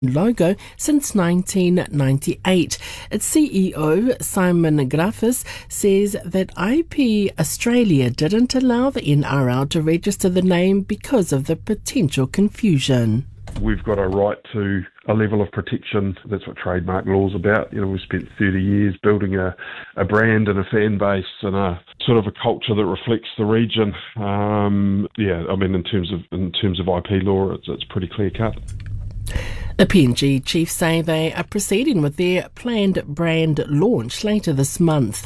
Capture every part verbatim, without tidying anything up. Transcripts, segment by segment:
logo since nineteen ninety-eight. Its C E O, Simon Graffis, says that I P Australia didn't allow the N R L to register the name because of the potential confusion. We've got a right to a level of protection. That's what trademark law is about. You know, we've spent thirty years building a, a brand and a fan base and a sort of a culture that reflects the region. Um, yeah, I mean, in terms of in terms of I P law, it's, it's pretty clear cut. The P N G chiefs say they are proceeding with their planned brand launch later this month.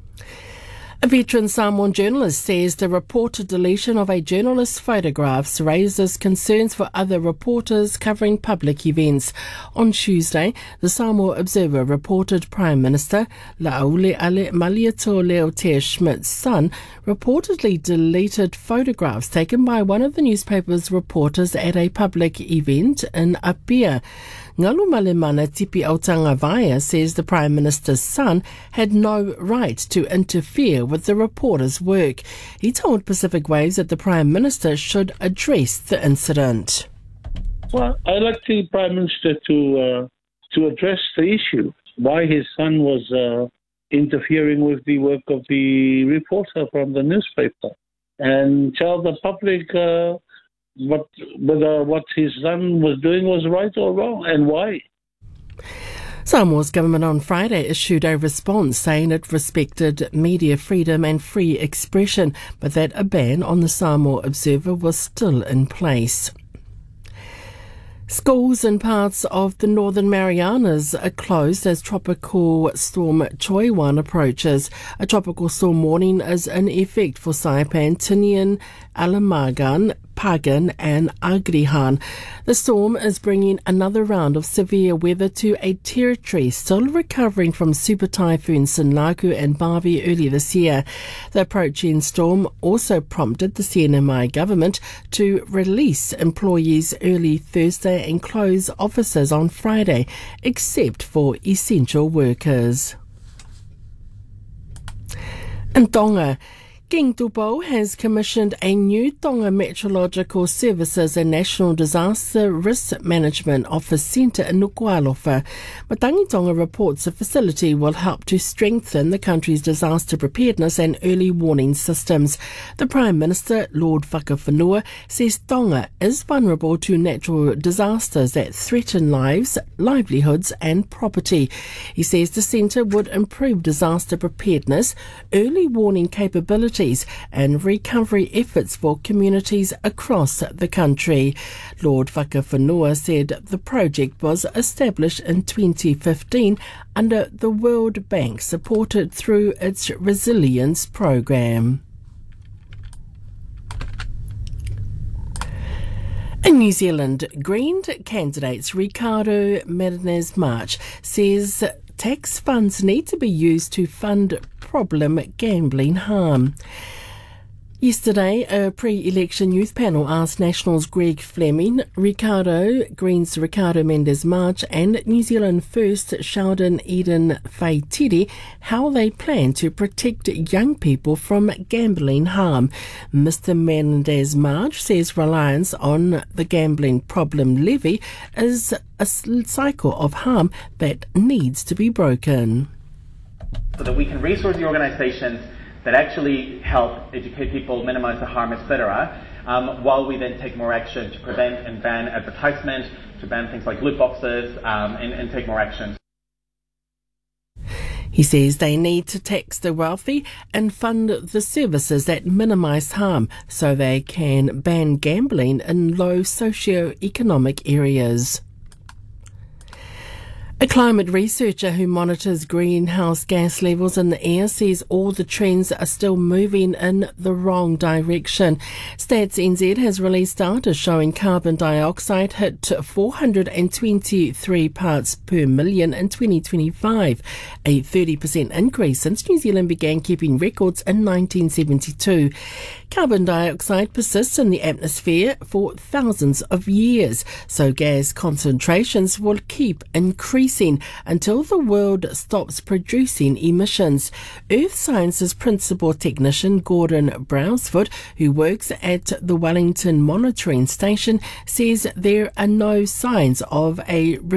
A veteran Samoan journalist says the reported deletion of a journalist's photographs raises concerns for other reporters covering public events. On Tuesday, the Samoa Observer reported Prime Minister La'aule Maliato Leotea Schmidt's son reportedly deleted photographs taken by one of the newspaper's reporters at a public event in Apia. Ngalu Malemana Tipi Autanga Vaia says the Prime Minister's son had no right to interfere with the reporter's work. He told Pacific Waves that the Prime Minister should address the incident. Well, I'd like the Prime Minister to uh, to address the issue, why his son was uh, interfering with the work of the reporter from the newspaper, and tell the public uh, what whether what his son was doing was right or wrong, and why. Samoa's government on Friday issued a response saying it respected media freedom and free expression, but that a ban on the Samoa Observer was still in place. Schools in parts of the Northern Marianas are closed as Tropical Storm Choiwan approaches. A tropical storm warning is in effect for Saipan, Tinian, Alamagan, Pagan and Agrihan. The storm is bringing another round of severe weather to a territory still recovering from Super Typhoon Sinaku and Barbie earlier this year. The approaching storm also prompted the C N M I government to release employees early Thursday and close offices on Friday, except for essential workers. In Tonga, King Tupou has commissioned a new Tonga Meteorological Services and National Disaster Risk Management Office Centre in Nuku'alofa. Matangi Tonga reports the facility will help to strengthen the country's disaster preparedness and early warning systems. The Prime Minister, Lord Whakawhenua, says Tonga is vulnerable to natural disasters that threaten lives, livelihoods and property. He says the centre would improve disaster preparedness, early warning capabilities and recovery efforts for communities across the country. Lord Whakawhenua said the project was established in twenty fifteen under the World Bank, supported through its resilience program. In New Zealand, Green candidates Ricardo Mendes March says tax funds need to be used to fund problem gambling harm. Yesterday, a pre-election youth panel asked Nationals Greg Fleming, Ricardo, Greens Ricardo Mendes March and New Zealand First Sheldon Eden Faitiri how they plan to protect young people from gambling harm. Mister Mendes March says reliance on the gambling problem levy is a cycle of harm that needs to be broken. So that we can resource the organisations that actually help educate people, minimise the harm, et cetera, um, while we then take more action to prevent and ban advertisement, to ban things like loot boxes, um, and, and take more action. He says they need to tax the wealthy and fund the services that minimise harm so they can ban gambling in low socio-economic areas. A climate researcher who monitors greenhouse gas levels in the air says all the trends are still moving in the wrong direction. Stats N Z has released data showing carbon dioxide hit four hundred twenty-three parts per million in twenty twenty-five, a thirty percent increase since New Zealand began keeping records in nineteen seventy-two. Carbon dioxide persists in the atmosphere for thousands of years, so gas concentrations will keep increasing increasing until the world stops producing emissions. Earth Sciences Principal Technician Gordon Brailsford, who works at the Wellington Monitoring Station, says there are no signs of a